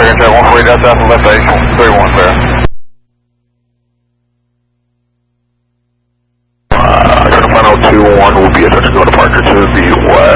second check, 148 out south of left base, 31 sir. Final 2-1 will be a touch to go to Parker to the west.